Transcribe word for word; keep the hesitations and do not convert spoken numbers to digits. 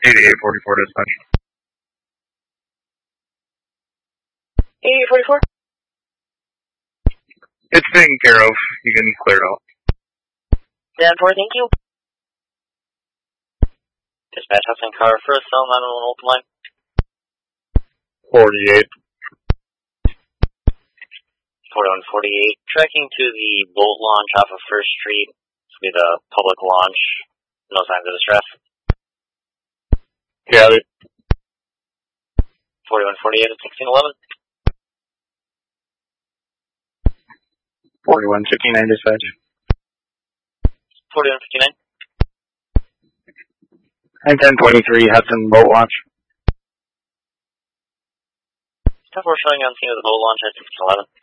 eighty-eight forty-four dispatch. eighty-eight forty-four? It's taken care of. You can clear it out. ten four, thank you. Dispatch Hudson car first, cell nine one one open line. forty-eight. forty-one forty-eight, tracking to the boat launch off of First Street. This will be the public launch. No signs of distress. Got it. forty-one forty-eight at sixteen eleven. forty-one fifty-nine dispatch. forty-one fifty-nine. And ten twenty-three Hudson boat launch. ten four showing on scene of the boat launch at sixteen eleven.